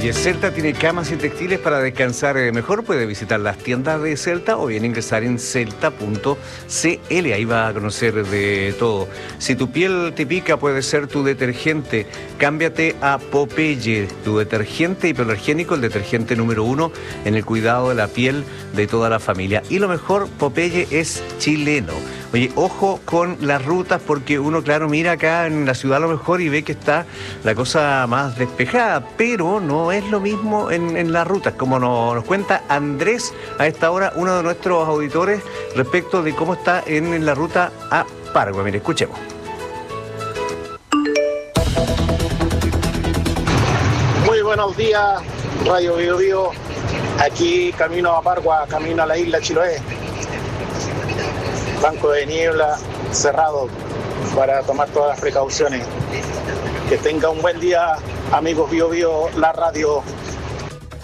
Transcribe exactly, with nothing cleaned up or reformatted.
Oye, Celta tiene camas y textiles para descansar mejor. Puede visitar las tiendas de Celta o bien ingresar en celta punto c l. Ahí va a conocer de todo. Si tu piel te pica, puede ser tu detergente. Cámbiate a Popeye, tu detergente hipoalergénico, el detergente número uno en el cuidado de la piel de toda la familia. Y lo mejor, Popeye es chileno. Oye, ojo con las rutas, porque uno, claro, mira acá en la ciudad a lo mejor y ve que está la cosa más despejada, pero no es lo mismo en, en las rutas, como nos, nos cuenta Andrés a esta hora, uno de nuestros auditores, respecto de cómo está en, en la ruta a Pargua. Mire, escuchemos. Muy buenos días, Radio Bio Bio. Aquí camino a Pargua, camino a la isla Chiloé. Banco de niebla cerrado para tomar todas las precauciones. Que tenga un buen día, amigos Bio Bio, la radio